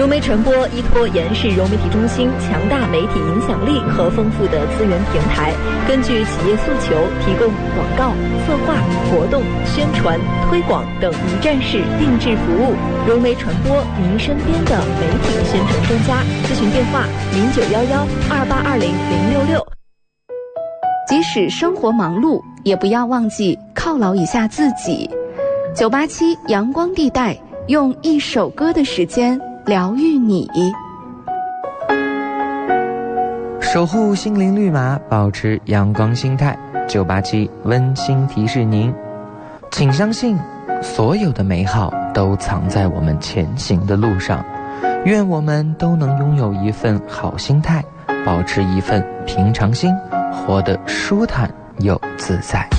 融媒传播依托延世融媒体中心强大媒体影响力和丰富的资源平台，根据企业诉求提供广告、策划、活动、宣传、推广等一站式定制服务。融媒传播，您身边的媒体宣传专家。咨询电话09112820-066。 即使生活忙碌，也不要忘记犒劳一下自己。987阳光地带，用一首歌的时间疗愈你， 守护心灵绿码，保持阳光心态。987温馨提示您，请相信所有的美好都藏在我们前行的路上。愿我们都能拥有一份好心态，保持一份平常心，活得舒坦又自在。